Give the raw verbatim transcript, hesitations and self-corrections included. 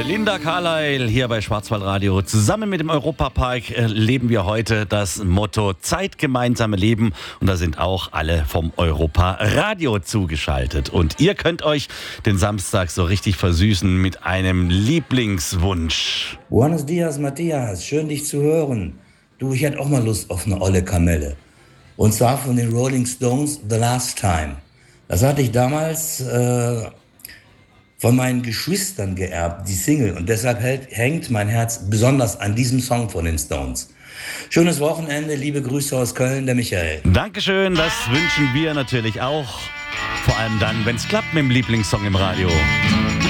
Belinda Carlisle hier bei Schwarzwaldradio. Zusammen mit dem Europapark äh, leben wir heute das Motto Zeit gemeinsame Leben. Und da sind auch alle vom Europa-Radio zugeschaltet. Und ihr könnt euch den Samstag so richtig versüßen mit einem Lieblingswunsch. Buenos dias, Matthias. Schön, dich zu hören. Du, ich hätte auch mal Lust auf eine olle Kamelle. Und zwar von den Rolling Stones, The Last Time. Das hatte ich damals äh, von meinen Geschwistern geerbt, die Single. Und deshalb hält, hängt mein Herz besonders an diesem Song von den Stones. Schönes Wochenende, liebe Grüße aus Köln, der Michael. Dankeschön, das wünschen wir natürlich auch. Vor allem dann, wenn es klappt mit dem Lieblingssong im Radio.